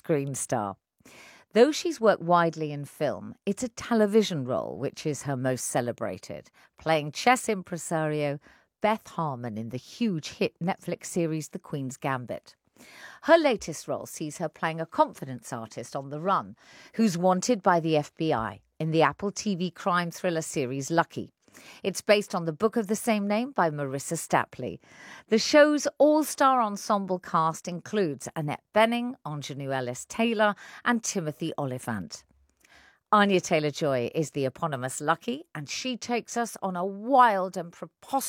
screen star. Though she's worked widely in film, it's a television role which is her most celebrated, playing chess impresario Beth Harmon in the huge hit Netflix series The Queen's Gambit. Her latest role sees her playing a confidence artist on the run who's wanted by the FBI in the Apple TV crime thriller series Lucky. It's based on the book of the same name by Marissa Stapley. The show's all-star ensemble cast includes Annette Bening, Ingenue Ellis-Taylor and Timothy Olyphant. Anya Taylor-Joy is the eponymous Lucky, and she takes us on a wild and preposterous